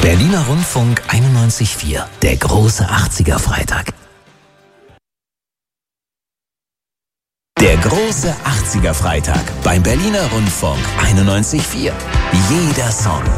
Berliner Rundfunk 91.4, der große 80er-Freitag. Der große 80er-Freitag beim Berliner Rundfunk 91.4. Jeder Song